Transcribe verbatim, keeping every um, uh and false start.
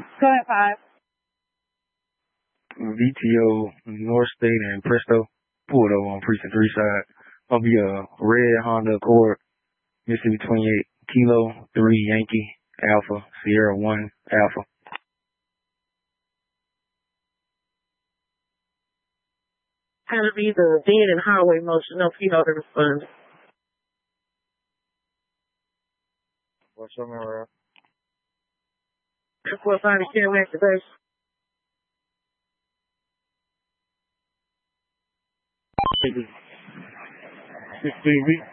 Go ahead, five. V T O, North State, and Presto. Pulled over on Precinct three side. Gonna be a red Honda Accord, Mississippi twenty-eight, Kilo three Yankee, Alpha, Sierra one, Alpha. Kind of be the dead and highway motion. No, you know the response. What's your number? four five zero activation. sixteen weeks.